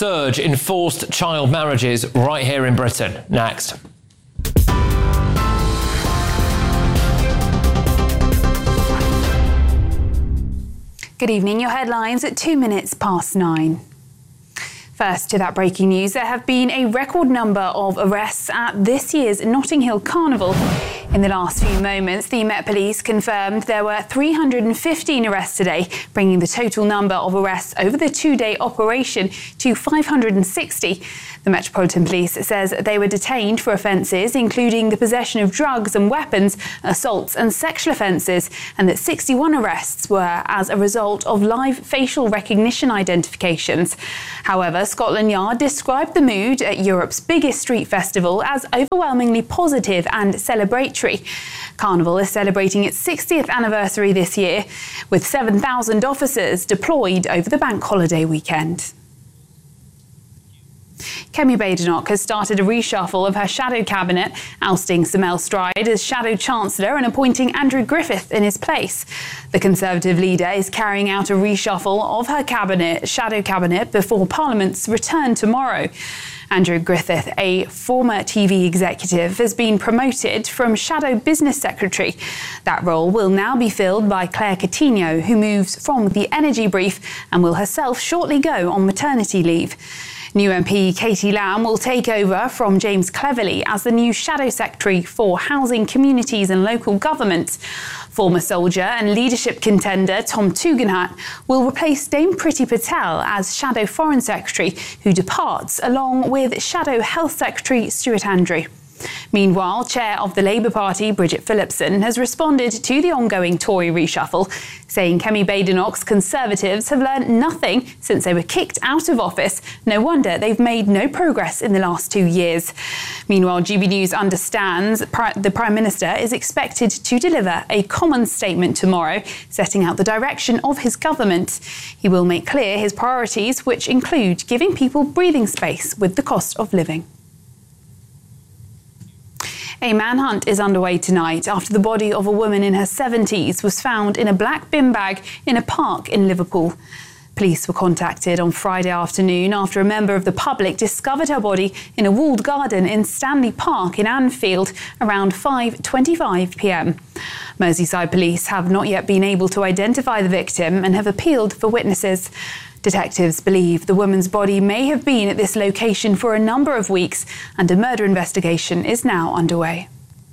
surge in forced child marriages right here in Britain. Next. Good evening. Your headlines at 9:02. First, to that breaking news, there have been a record number of arrests at this year's Notting Hill Carnival. In the last few moments, the Met Police confirmed there were 315 arrests today, bringing the total number of arrests over the two-day operation to 560. The Metropolitan Police says they were detained for offences including the possession of drugs and weapons, assaults and sexual offences, and that 61 arrests were as a result of live facial recognition identifications. However, Scotland Yard described the mood at Europe's biggest street festival as overwhelmingly positive and celebratory. Carnival is celebrating its 60th anniversary this year, with 7,000 officers deployed over the bank holiday weekend. Kemi Badenoch has started a reshuffle of her shadow cabinet, ousting Samel Stride as shadow chancellor and appointing Andrew Griffith in his place. The Conservative leader is carrying out a reshuffle of her shadow cabinet before Parliament's return tomorrow. Andrew Griffith, a former TV executive, has been promoted from Shadow Business Secretary. That role will now be filled by Claire Coutinho, who moves from the Energy Brief and will herself shortly go on maternity leave. New MP Katie Lamb will take over from James Cleverly as the new Shadow Secretary for Housing, Communities and Local Government. Former soldier and leadership contender Tom Tugendhat will replace Dame Priti Patel as Shadow Foreign Secretary, who departs along with Shadow Health Secretary Stuart Andrew. Meanwhile, Chair of the Labour Party, Bridget Phillipson, has responded to the ongoing Tory reshuffle, saying Kemi Badenoch's Conservatives have learned nothing since they were kicked out of office. No wonder they've made no progress in the last 2 years. Meanwhile, GB News understands the Prime Minister is expected to deliver a common statement tomorrow, setting out the direction of his government. He will make clear his priorities, which include giving people breathing space with the cost of living. A manhunt is underway tonight after the body of a woman in her 70s was found in a black bin bag in a park in Liverpool. Police were contacted on Friday afternoon after a member of the public discovered her body in a walled garden in Stanley Park in Anfield around 5:25 p.m. Merseyside police have not yet been able to identify the victim and have appealed for witnesses. Detectives believe the woman's body may have been at this location for a number of weeks, and a murder investigation is now underway.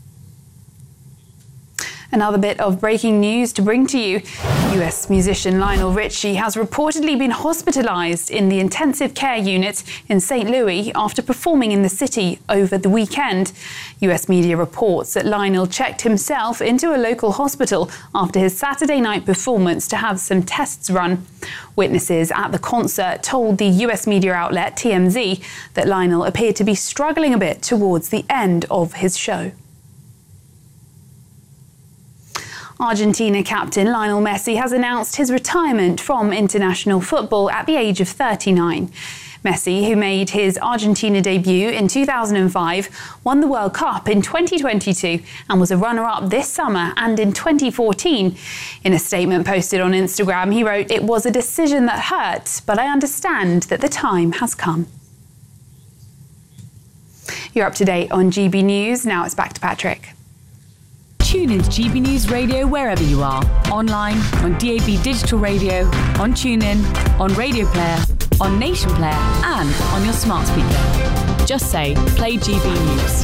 Another bit of breaking news to bring to you. US musician Lionel Richie has reportedly been hospitalised in the intensive care unit in St. Louis after performing in the city over the weekend. US media reports that Lionel checked himself into a local hospital after his Saturday night performance to have some tests run. Witnesses at the concert told the US media outlet TMZ that Lionel appeared to be struggling a bit towards the end of his show. Argentina captain Lionel Messi has announced his retirement from international football at the age of 39. Messi, who made his Argentina debut in 2005, won the World Cup in 2022 and was a runner-up this summer and in 2014. In a statement posted on Instagram, he wrote, "It was a decision that hurt, but I understand that the time has come." You're up to date on GB News. Now it's back to Patrick. Tune into GB News Radio wherever you are. Online, on DAB Digital Radio, on TuneIn, on Radio Player, on Nation Player and on your smart speaker. Just say, play GB News.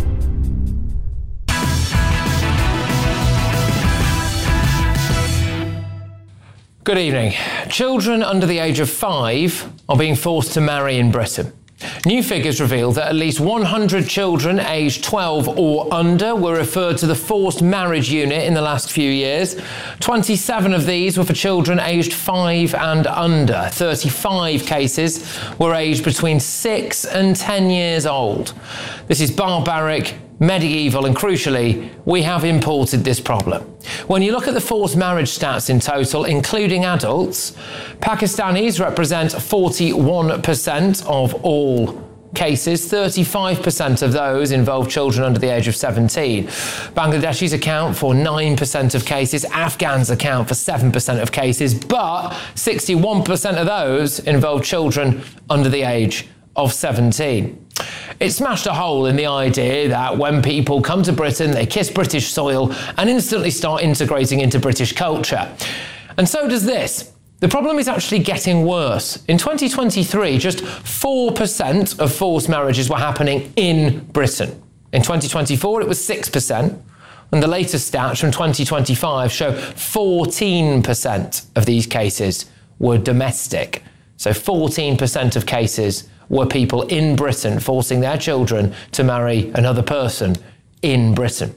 Good evening. Children under the age of 5 are being forced to marry in Britain. New figures reveal that at least 100 children aged 12 or under were referred to the forced marriage unit in the last few years. 27 of these were for children aged 5 and under. 35 cases were aged between 6 and 10 years old. This is barbaric, medieval, and crucially, we have imported this problem. When you look at the forced marriage stats in total, including adults, Pakistanis represent 41% of all cases, 35% of those involve children under the age of 17. Bangladeshis account for 9% of cases, Afghans account for 7% of cases, but 61% of those involve children under the age of 17. It smashed a hole in the idea that when people come to Britain, they kiss British soil and instantly start integrating into British culture. And so does this. The problem is actually getting worse. In 2023, just 4% of forced marriages were happening in Britain. In 2024, it was 6%. And the latest stats from 2025 show 14% of these cases were domestic. So 14% of cases were people in Britain forcing their children to marry another person in Britain.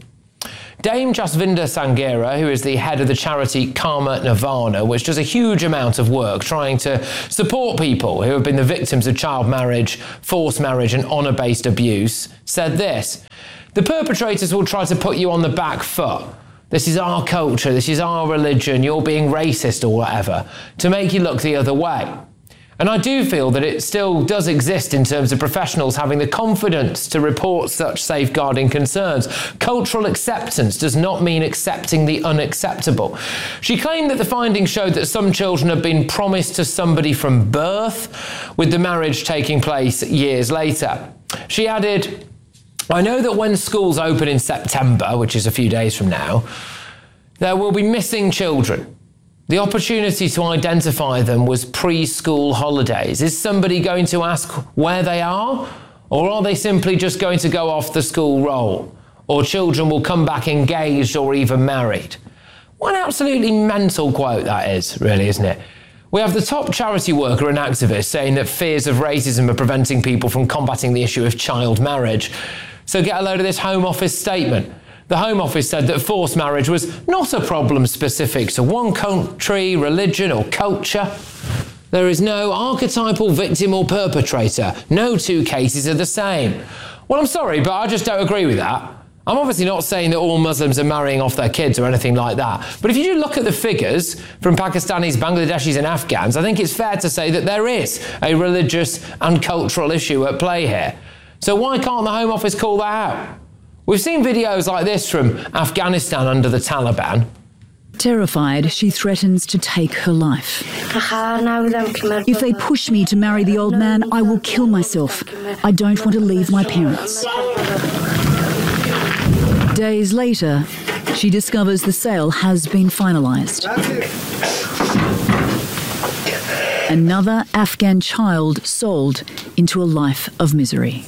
Dame Jasvinder Sanghera, who is the head of the charity Karma Nirvana, which does a huge amount of work trying to support people who have been the victims of child marriage, forced marriage and honour-based abuse, said this: "The perpetrators will try to put you on the back foot. This is our culture, this is our religion, you're being racist or whatever, to make you look the other way." And I do feel that it still does exist in terms of professionals having the confidence to report such safeguarding concerns. Cultural acceptance does not mean accepting the unacceptable. She claimed that the findings showed that some children had been promised to somebody from birth, with the marriage taking place years later. She added, "I know that when schools open in September, which is a few days from now, there will be missing children. The opportunity to identify them was preschool holidays. Is somebody going to ask where they are? Or are they simply just going to go off the school roll? Or children will come back engaged or even married?" What an absolutely mental quote that is, really, isn't it? We have the top charity worker and activist saying that fears of racism are preventing people from combating the issue of child marriage. So get a load of this Home Office statement. The Home Office said that forced marriage was not a problem specific to one country, religion or culture. There is no archetypal victim or perpetrator. No two cases are the same. Well, I'm sorry, but I just don't agree with that. I'm obviously not saying that all Muslims are marrying off their kids or anything like that. But if you do look at the figures from Pakistanis, Bangladeshis and Afghans, I think it's fair to say that there is a religious and cultural issue at play here. So why can't the Home Office call that out? We've seen videos like this from Afghanistan under the Taliban. Terrified, she threatens to take her life. "If they push me to marry the old man, I will kill myself. I don't want to leave my parents." Days later, she discovers the sale has been finalised. Another Afghan child sold into a life of misery.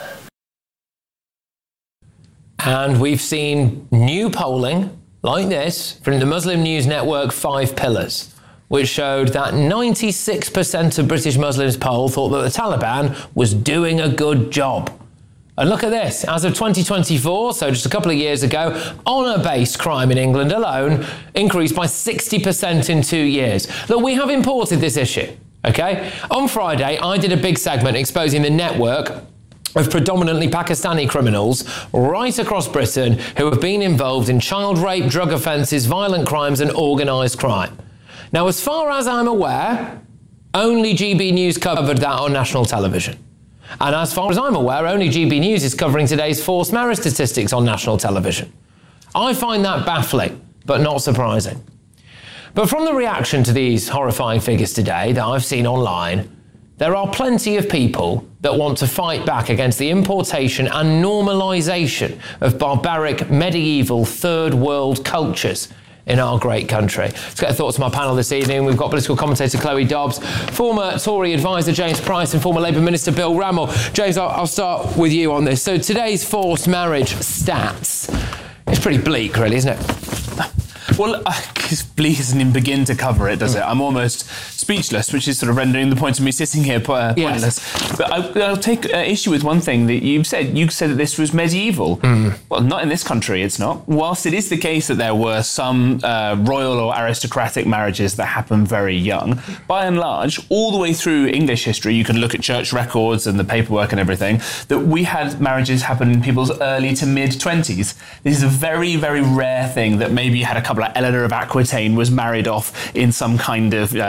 And we've seen new polling like this from the Muslim news network 5 Pillars, which showed that 96% of British Muslims polled thought that the Taliban was doing a good job. And look at this, as of 2024, so just a couple of years ago, honour-based crime in England alone increased by 60% in 2 years. Look, we have imported this issue, okay? On Friday, I did a big segment exposing the network of predominantly Pakistani criminals right across Britain who have been involved in child rape, drug offences, violent crimes and organised crime. Now, as far as I'm aware, only GB News covered that on national television. And as far as I'm aware, only GB News is covering today's forced marriage statistics on national television. I find that baffling, but not surprising. But from the reaction to these horrifying figures today that I've seen online, there are plenty of people that want to fight back against the importation and normalisation of barbaric, medieval, third world cultures in our great country. Let's get thoughts from our panel this evening. We've got political commentator Chloe Dobbs, former Tory advisor James Price and former Labour Minister Bill Rammell. James, I'll start with you on this. So today's forced marriage stats, it's pretty bleak really, isn't it? Well, bleak doesn't even begin to cover it, does it? I'm almost speechless, which is sort of rendering the point of me sitting here pointless. Yes. But I'll take issue with one thing that you've said. You said that this was medieval. Well, not in this country, it's not. Whilst it is the case that there were some royal or aristocratic marriages that happened very young, by and large, all the way through English history, you can look at church records and the paperwork and everything, that we had marriages happen in people's early to mid-20s. This is a very, very rare thing that maybe you had a couple like Eleanor of Aquitaine was married off in some kind of deal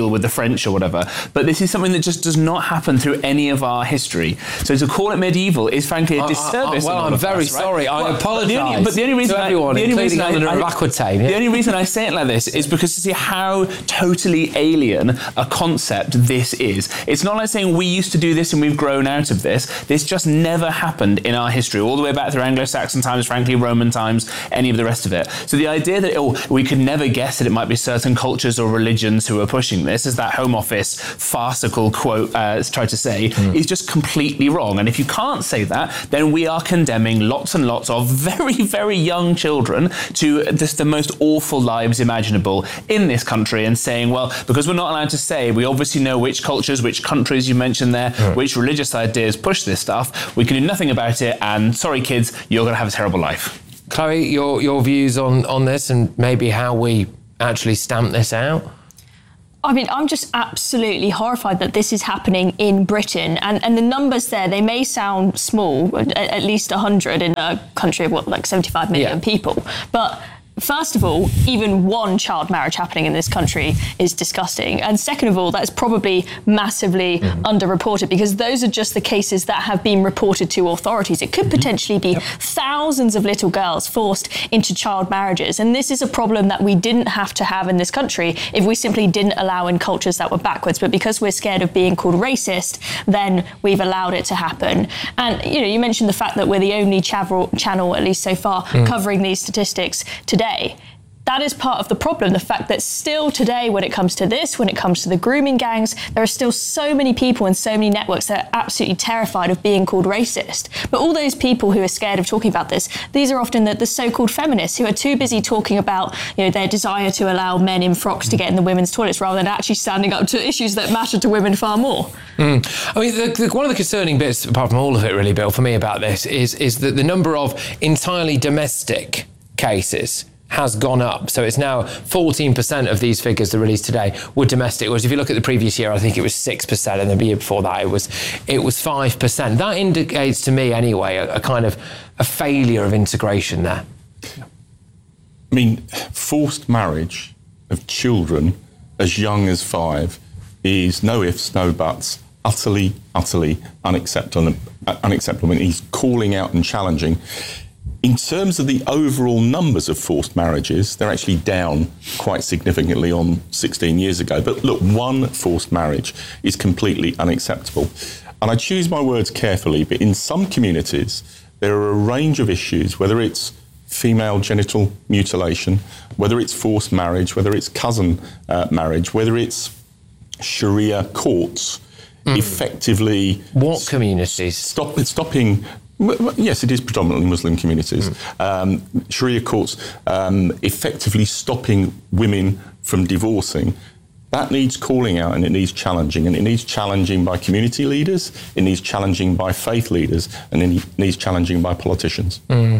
deal with the French or whatever. But this is something that just does not happen through any of our history. So to call it medieval is frankly a disservice. Well, I'm very sorry. I apologise. But the only reason to everyone, including Eleanor of Aquitaine. The only reason I say it like this is because to see how totally alien a concept this is. It's not like saying we used to do this and we've grown out of this. This just never happened in our history, all the way back through Anglo-Saxon times, frankly, Roman times, any of the rest of it. So the idea that we could never guess that it might be certain cultures or religions who are pushing this, as that Home Office farcical quote tried to say, is just completely wrong. And if you can't say that, then we are condemning lots and lots of very, very young children to just the most awful lives imaginable in this country, and saying, well, because we're not allowed to say, we obviously know which cultures, which countries you mentioned there, which religious ideas push this stuff, we can do nothing about it, and sorry kids, you're going to have a terrible life. Chloe, your views on this and maybe how we actually stamp this out? I mean, I'm just absolutely horrified that this is happening in Britain. And the numbers there, they may sound small, at least 100 in a country of, like 75 million people. But first of all, even one child marriage happening in this country is disgusting. And second of all, that's probably massively underreported, because those are just the cases that have been reported to authorities. It could potentially be thousands of little girls forced into child marriages. And this is a problem that we didn't have to have in this country if we simply didn't allow in cultures that were backwards. But because we're scared of being called racist, then we've allowed it to happen. And, you mentioned the fact that we're the only channel, at least so far, covering these statistics today. That is part of the problem, the fact that still today, when it comes to this, when it comes to the grooming gangs, there are still so many people and so many networks that are absolutely terrified of being called racist. But all those people who are scared of talking about this, these are often the so-called feminists who are too busy talking about their desire to allow men in frocks to get in the women's toilets, rather than actually standing up to issues that matter to women far more. I mean, one of the concerning bits, apart from all of it really, Bill, for me about this, is that the number of entirely domestic cases has gone up. So it's now 14% of these figures that are released today were domestic. Whereas if you look at the previous year, I think it was 6%, and the year before that it was 5%. That indicates to me anyway a kind of a failure of integration there. I mean, forced marriage of children as young as 5 is no ifs, no buts, utterly unacceptable. And he's calling out and challenging. In terms of the overall numbers of forced marriages, they're actually down quite significantly on 16 years ago. But look, one forced marriage is completely unacceptable. And I choose my words carefully, but in some communities, there are a range of issues, whether it's female genital mutilation, whether it's forced marriage, whether it's cousin marriage, whether it's Sharia courts effectively... What communities? Stopping... Yes, it is predominantly Muslim communities. Sharia courts effectively stopping women from divorcing. That needs calling out, and it needs challenging. And it needs challenging by community leaders, it needs challenging by faith leaders, and it needs challenging by politicians.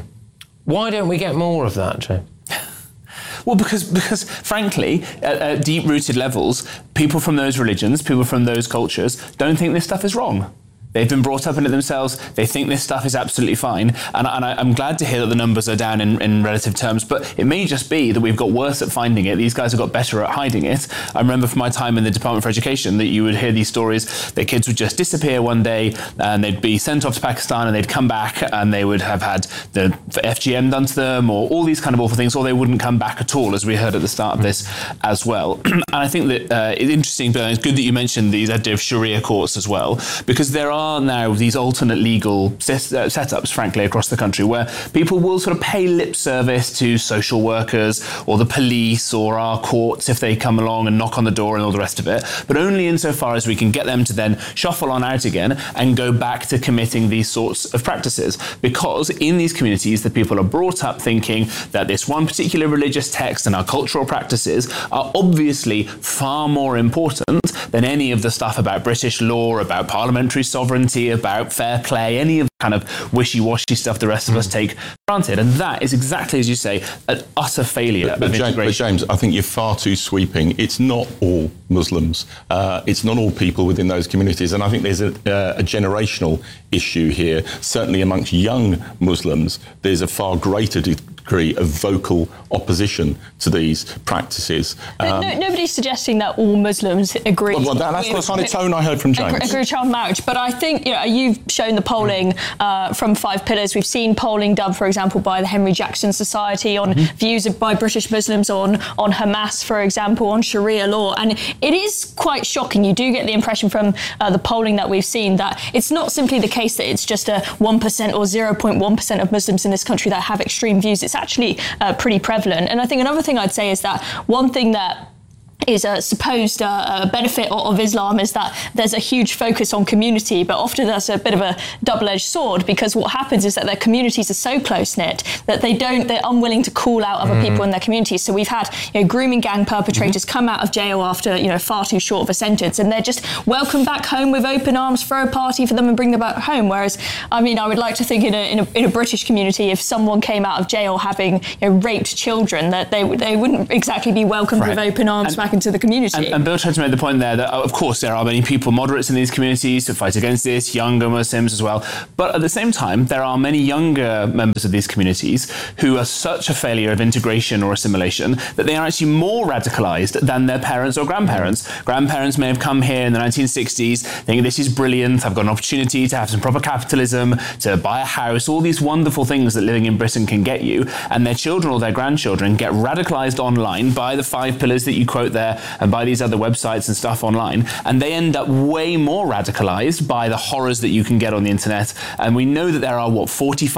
Why don't we get more of that, Joe? Well, because frankly, at deep-rooted levels, people from those religions, people from those cultures don't think this stuff is wrong. They've been brought up in it themselves. They think this stuff is absolutely fine. And I'm glad to hear that the numbers are down in relative terms, but it may just be that we've got worse at finding it. These guys have got better at hiding it. I remember from my time in the Department for Education that you would hear these stories that kids would just disappear one day and they'd be sent off to Pakistan and they'd come back and they would have had the FGM done to them or all these kind of awful things, or they wouldn't come back at all, as we heard at the start of this as well. And I think that it's interesting, but it's good that you mentioned these idea of Sharia courts as well, because there are now these alternate legal setups, frankly, across the country where people will sort of pay lip service to social workers or the police or our courts if they come along and knock on the door and all the rest of it, but only insofar as we can get them to then shuffle on out again and go back to committing these sorts of practices. Because in these communities, the people are brought up thinking that this one particular religious text and our cultural practices are obviously far more important than any of the stuff about British law, about parliamentary sovereignty, about fair play, any of the kind of wishy-washy stuff the rest of us take for granted. And that is exactly, as you say, an utter failure of integration. But James, I think you're far too sweeping. It's not all Muslims. It's not all people within those communities. And I think there's a generational issue here. Certainly amongst young Muslims, there's a far greater degree of vocal opposition to these practices. Nobody's suggesting that all Muslims agree. Well, that's the kind of tone I heard from James. Agree with child marriage, but I think you've shown the polling from 5 pillars. We've seen polling done, for example, by the Henry Jackson Society on views by British Muslims on Hamas, for example, on Sharia law, and it is quite shocking. You do get the impression from the polling that we've seen that it's not simply the case that it's just a 1% or 0.1% of Muslims in this country that have extreme views. It's actually pretty prevalent. And I think another thing I'd say is that one thing that is a supposed benefit of Islam is that there's a huge focus on community, but often that's a bit of a double-edged sword, because what happens is that their communities are so close-knit that they're unwilling to call out other people in their communities. So we've had grooming gang perpetrators come out of jail after far too short of a sentence, and they're just welcomed back home with open arms, throw a party for them and bring them back home. Whereas, I would like to think in a British community, if someone came out of jail having raped children, that they wouldn't exactly be welcomed with open arms back into the community. And Bill tried to make the point there that, of course, there are many people, moderates in these communities, who fight against this, younger Muslims as well. But at the same time, there are many younger members of these communities who are such a failure of integration or assimilation that they are actually more radicalised than their parents or grandparents. Grandparents may have come here in the 1960s thinking this is brilliant, I've got an opportunity to have some proper capitalism, to buy a house, all these wonderful things that living in Britain can get you. And their children or their grandchildren get radicalised online by the 5 pillars that you quote there, and by these other websites and stuff online, and they end up way more radicalised by the horrors that you can get on the internet. And we know that there are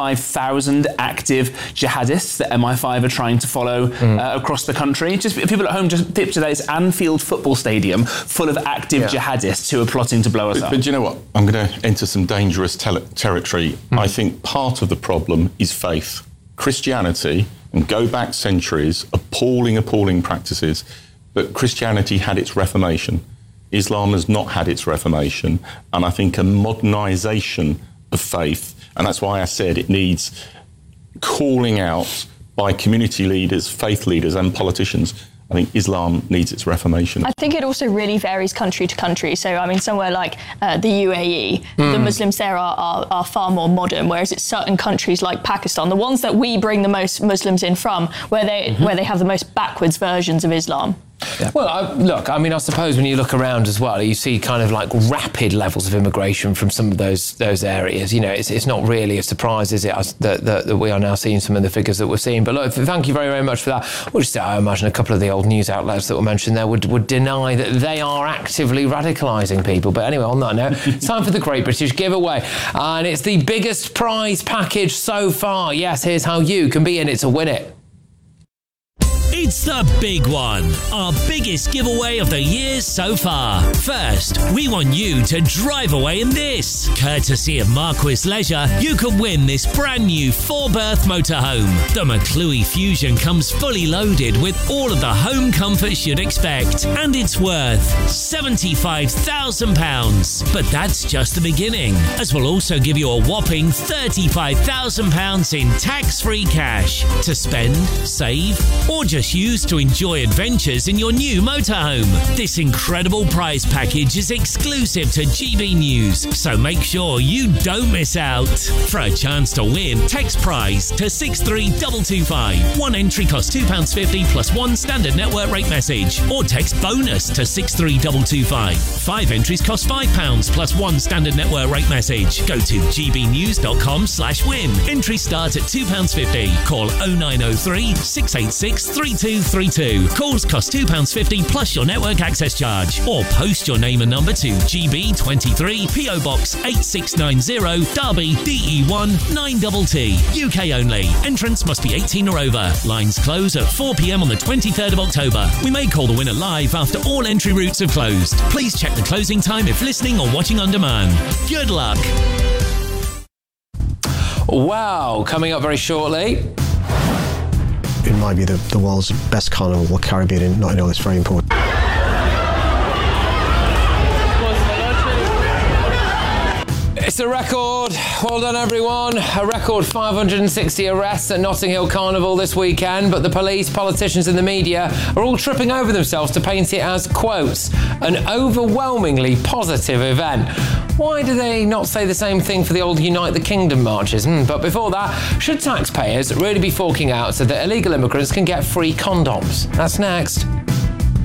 45,000 active jihadists that MI5 are trying to follow across the country. Just people at home, just picture that it's Anfield football stadium full of active jihadists who are plotting to blow us up. But you know what? I'm going to enter some dangerous territory. I think part of the problem is faith. Christianity, and go back centuries, appalling practices. But Christianity had its Reformation. Islam has not had its Reformation. And I think a modernisation of faith, and that's why I said it needs calling out by community leaders, faith leaders and politicians. I think Islam needs its reformation. I think it also really varies country to country. So, somewhere like the UAE, the Muslims there are far more modern, whereas it's certain countries like Pakistan, the ones that we bring the most Muslims in from, where they have the most backwards versions of Islam. Yeah. Well, I suppose when you look around as well, you see kind of like rapid levels of immigration from some of those areas. It's not really a surprise, is it, that we are now seeing some of the figures that we're seeing. But look, thank you very, very much for that. Well, just, I imagine a couple of the old news outlets that were mentioned there would deny that they are actively radicalising people. But anyway, on that note, it's time for the Great British Giveaway. And it's the biggest prize package so far. Yes, here's how you can be in it to win it. It's the big one, our biggest giveaway of the year so far. First, we want you to drive away in this. Courtesy of Marquis Leisure, you can win this brand new 4-berth motorhome. The McClue Fusion comes fully loaded with all of the home comforts you'd expect, and it's worth £75,000. But that's just the beginning, as we'll also give you a whopping £35,000 in tax-free cash to spend, save, or just use to enjoy adventures in your new motorhome. This incredible prize package is exclusive to GB News, so make sure you don't miss out. For a chance to win, text prize to 63225. One entry costs £2.50 plus one standard network rate message, or text bonus to 63225. 5 entries cost £5 plus one standard network rate message. Go to gbnews.com/win. Entries start at £2.50. Call 0903 686 3232. Calls cost £2.50 plus your network access charge. Or post your name and number to GB23 PO Box 8690 Derby DE1 9TT. UK only. Entrance must be 18 or over. Lines close at 4 p.m. on the 23rd of October. We may call the winner live after all entry routes have closed. Please check the closing time if listening or watching on demand. Good luck. Wow, coming up very shortly. It might be the world's best carnival, Caribbean, and not know it's very important. It's a record. Well done, everyone. A record 560 arrests at Notting Hill Carnival this weekend, but the police, politicians and the media are all tripping over themselves to paint it as, quotes, an overwhelmingly positive event. Why do they not say the same thing for the old Unite the Kingdom marches? But before that, should taxpayers really be forking out so that illegal immigrants can get free condoms? That's next.